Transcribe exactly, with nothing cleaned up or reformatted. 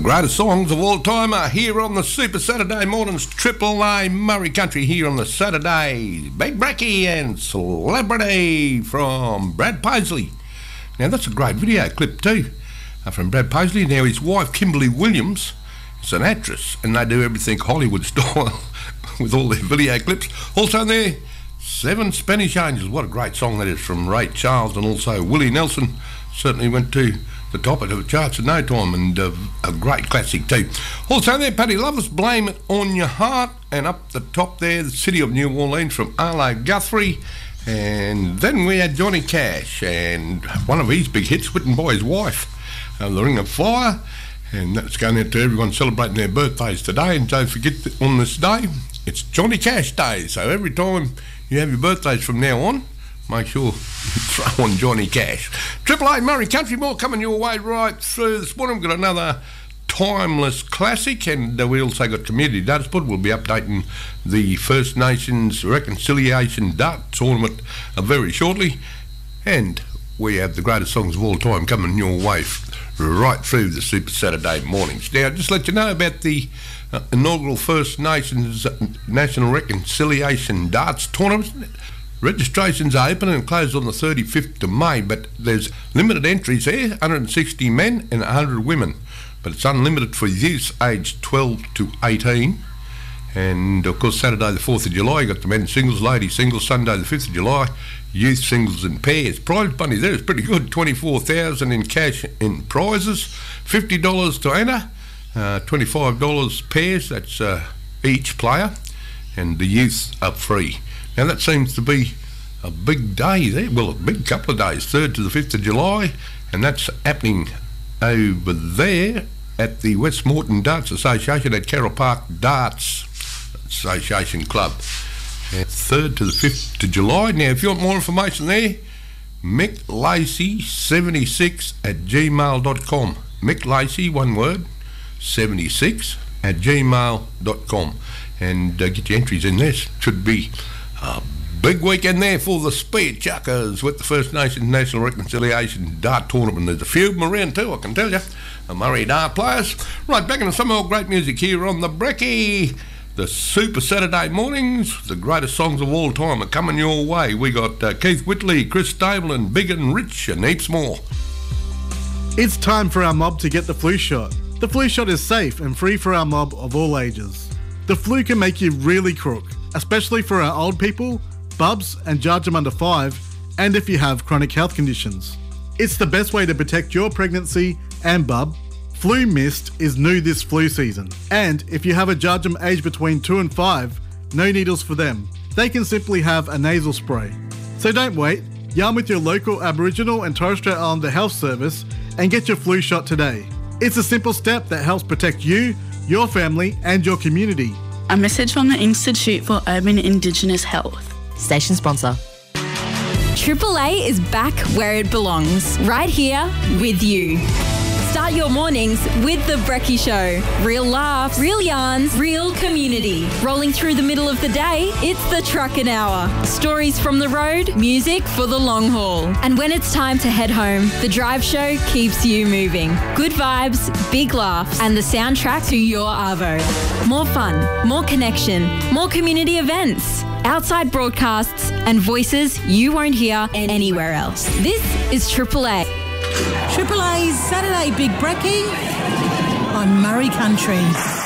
greatest songs of all time are here on the Super Saturday Mornings Triple A Murray Country here on the Saturday. Big Bracky and Celebrity from Brad Paisley. Now that's a great video clip too uh, from Brad Paisley. Now his wife Kimberly Williams is an actress and they do everything Hollywood style with all their video clips. Also there, Seven Spanish Angels. What a great song that is from Ray Charles, and also Willie Nelson certainly went to the top of the charts in no time, and uh, a great classic too. Also there, Paddy Loveless, Blame It On Your Heart, and up the top there, the City of New Orleans from Arlo Guthrie. And then we had Johnny Cash and one of his big hits written by his wife, uh, The Ring of Fire, and that's going out to everyone celebrating their birthdays today. And don't forget that on this day it's Johnny Cash Day, so every time you have your birthdays from now on, make sure you throw on Johnny Cash. Triple A Murray Country, more coming your way right through this morning. We've got another timeless classic, and uh, we also got Community Dart Sport. We'll be updating the First Nations Reconciliation Dart Tournament uh, very shortly, and we have the greatest songs of all time coming your way f- right through the Super Saturday mornings. Now, just let you know about the uh, inaugural First Nations uh, National Reconciliation Darts Tournament. Registrations are open and closed on the thirty-fifth of May, but there's limited entries there, one hundred sixty men and one hundred women. But it's unlimited for youths aged twelve to eighteen. And of course, Saturday the fourth of July, you got the men's singles, ladies singles. Sunday the fifth of July, youth singles and pairs. Prize money there is pretty good, twenty-four thousand dollars in cash in prizes, fifty dollars to enter, uh, twenty-five dollars pairs, that's uh, each player, and the youths are free. Now that seems to be a big day there, well a big couple of days, third to the fifth of July, and that's happening over there at the Westmorton Darts Association at Carroll Park Darts Association Club. And third to the fifth of July. Now if you want more information there, Mick Lacey seventy-six at gmail dot com. Mick Lacey, one word, seventy-six at gmail dot com. And uh, get your entries in there. Should be a big weekend there for the Spear Chuckers with the First Nations National Reconciliation Dart Tournament. There's a few of them around too, I can tell you. The Murray Dart players. Right, back into some more great music here on the Brekkie. The Super Saturday Mornings. The greatest songs of all time are coming your way. We got uh, Keith Whitley, Chris Stable and Big and Rich and heaps more. It's time for our mob to get the flu shot. The flu shot is safe and free for our mob of all ages. The flu can make you really crook, especially for our old people, bubs and Jarjum under five, and if you have chronic health conditions. It's the best way to protect your pregnancy and bub. Flu Mist is new this flu season, and if you have a Jarjum aged between two and five, no needles for them. They can simply have a nasal spray. So don't wait, yarn with your local Aboriginal and Torres Strait Islander Health Service and get your flu shot today. It's a simple step that helps protect you, your family and your community. A message from the Institute for Urban Indigenous Health. Station sponsor. Triple A is back where it belongs, right here with you. Start your mornings with The Brekkie Show. Real laughs, real yarns, real community. Rolling through the middle of the day, it's the Truckin' Hour. Stories from the road, music for the long haul. And when it's time to head home, The Drive Show keeps you moving. Good vibes, big laughs, and the soundtrack to your arvo. More fun, more connection, more community events, outside broadcasts, and voices you won't hear anywhere else. This is Triple A. Triple A's Saturday Big Brekkie on Murray Country.